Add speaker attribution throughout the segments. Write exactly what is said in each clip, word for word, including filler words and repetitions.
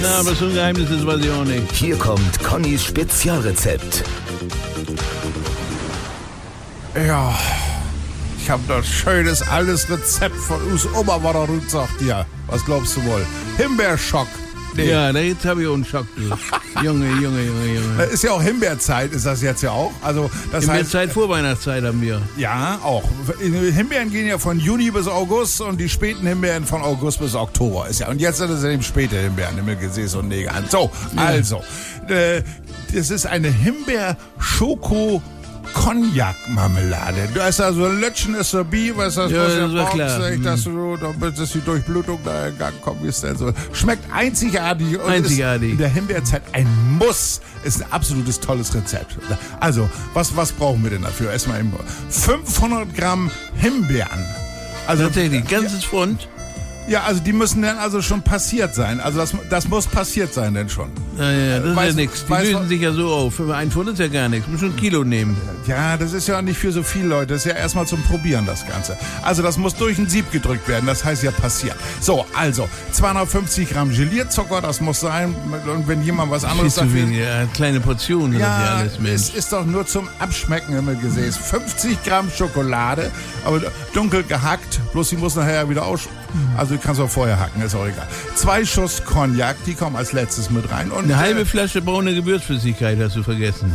Speaker 1: Na, aber so ein Geheimnis ist, weiß ich auch nicht.
Speaker 2: Hier kommt Connys Spezialrezept.
Speaker 3: Ja, ich habe das schönes altes Rezept von us Oma, was er gut sagt. Ja, was glaubst du wohl? Himbeerschock.
Speaker 1: Nee. Ja, da jetzt habe ich auch einen Schock. Junge, Junge, Junge, Junge.
Speaker 3: Ist ja auch Himbeerzeit, ist das jetzt ja auch. Also das
Speaker 1: Himbeerzeit,
Speaker 3: heißt,
Speaker 1: Vorweihnachtszeit haben wir.
Speaker 3: Ja, auch. Himbeeren gehen ja von Juni bis August und die späten Himbeeren von August bis Oktober. Ist ja. Und jetzt sind es eben späte Himbeeren, im Gesäß und Neger an. So, ja. also, äh, das ist eine Himbeer-Schoko- Cognac-Marmelade. Da ist also ein Lötchen ist dabei, was das
Speaker 1: ja,
Speaker 3: was
Speaker 1: das war klar.
Speaker 3: Sagt, dass du, damit ist die Durchblutung da in Gang kommt, ist dann so. Schmeckt einzigartig und
Speaker 1: einzigartig.
Speaker 3: Ist in der Himbeerzeit ein Muss. Ist ein absolutes tolles Rezept. Also, was, was brauchen wir denn dafür? Erstmal fünfhundert Gramm Himbeeren. Also,
Speaker 1: tatsächlich, ganzes Pfund?
Speaker 3: Ja, also die müssen dann also schon passiert sein. Also das, das muss passiert sein denn schon.
Speaker 1: Ja, ja, das
Speaker 3: weiß,
Speaker 1: ist ja nichts. Die
Speaker 3: weiß,
Speaker 1: lösen sich ja so auf. Für ein Pfund ist ja gar nichts. Du musst schon ein Kilo nehmen.
Speaker 3: Ja, das ist ja nicht für so viele Leute. Das ist ja erstmal zum Probieren, das Ganze. Also das muss durch ein Sieb gedrückt werden. Das heißt ja passiert. So, also zweihundertfünfzig Gramm Gelierzucker, das muss sein. Und wenn jemand was anderes
Speaker 1: sagt. Ja, kleine Portionen.
Speaker 3: Ja,
Speaker 1: alles, Mensch.
Speaker 3: es ist doch nur zum Abschmecken im Gesäß. fünfzig Gramm Schokolade, aber dunkel gehackt. Bloß die muss nachher wieder aus. Also kannst du auch vorher hacken, ist auch egal. Zwei Schuss Cognac, die kommen als letztes mit rein. Und
Speaker 1: eine halbe Flasche braune Gewürzflüssigkeit hast du vergessen.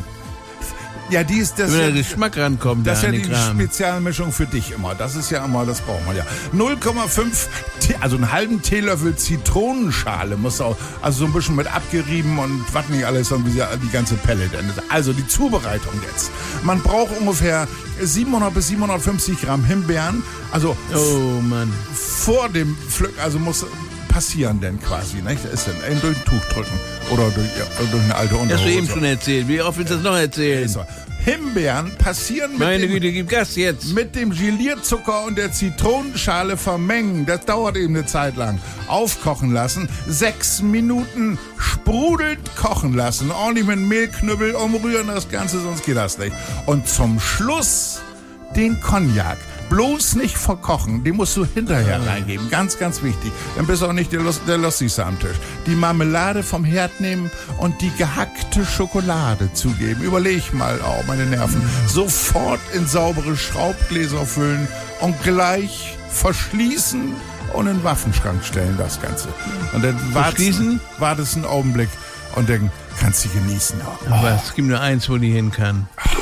Speaker 3: Ja, die ist das.
Speaker 1: Wenn
Speaker 3: ja,
Speaker 1: der Geschmack rankommt,
Speaker 3: das ist ja die
Speaker 1: Kram.
Speaker 3: Spezialmischung für dich immer. Das ist ja immer, das brauchen wir ja. null Komma fünf, also einen halben Teelöffel Zitronenschale muss auch, also so ein bisschen mit abgerieben und was nicht alles, und wie die ganze Pelle denn. Also die Zubereitung jetzt. Man braucht ungefähr siebenhundert bis siebenhundertfünfzig Gramm Himbeeren. Also
Speaker 1: oh Mann.
Speaker 3: Vor dem Pflücken, also muss passieren denn quasi, nicht? Das ist dann durch ein Tuch drücken oder durch, ja, durch eine alte Unterhose.
Speaker 1: Das hast du eben schon erzählt. Wie oft willst du das noch erzählen?
Speaker 3: So. Himbeeren passieren mit
Speaker 1: Meine
Speaker 3: dem,
Speaker 1: Güte, gib Gas jetzt.
Speaker 3: mit dem Gelierzucker und der Zitronenschale vermengen. Das dauert eben eine Zeit lang. Aufkochen lassen. Sechs Minuten sprudelnd kochen lassen. Ordentlich mit Mehlknüppel umrühren das Ganze, sonst geht das nicht. Und zum Schluss den Cognac. Bloß nicht verkochen, den musst du hinterher reingeben. Ganz, ganz wichtig. Dann bist du auch nicht der, Lust, der Lustigste am Tisch. Die Marmelade vom Herd nehmen und die gehackte Schokolade zugeben. Überleg mal, oh, meine Nerven. Sofort in saubere Schraubgläser füllen und gleich verschließen und in den Waffenschrank stellen, das Ganze. Und dann wartest, wartest einen Augenblick und dann kannst du genießen. Oh.
Speaker 1: Aber es gibt nur eins, wo die hin kann.